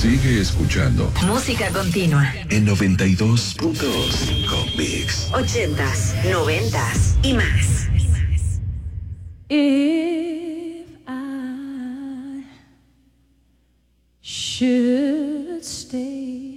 Sigue escuchando. Música continua. En 92.5 Mix. 80s, 90s y más. If I should stay,